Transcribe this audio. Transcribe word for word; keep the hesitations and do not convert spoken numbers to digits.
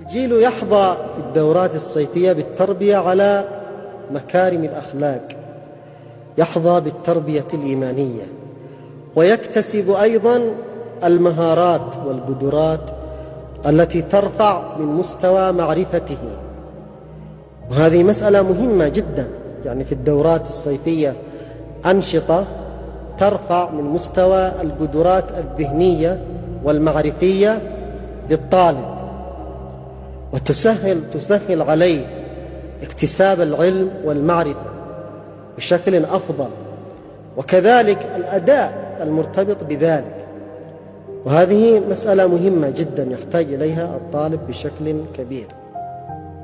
الجيل يحظى في الدورات الصيفية بالتربية على مكارم الأخلاق، يحظى بالتربية الإيمانية، ويكتسب أيضا المهارات والقدرات التي ترفع من مستوى معرفته. وهذه مسألة مهمة جدا، يعني في الدورات الصيفية أنشطة ترفع من مستوى القدرات الذهنية والمعرفية للطالب، وتسهل تسهل عليه اكتساب العلم والمعرفة بشكل أفضل، وكذلك الأداء المرتبط بذلك. وهذه مسألة مهمة جدا يحتاج إليها الطالب بشكل كبير.